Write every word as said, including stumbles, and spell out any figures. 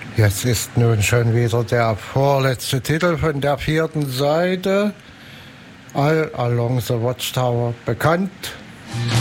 Jetzt ist nun schon wieder der vorletzte Titel von der vierten Seite, All Along the Watchtower, bekannt.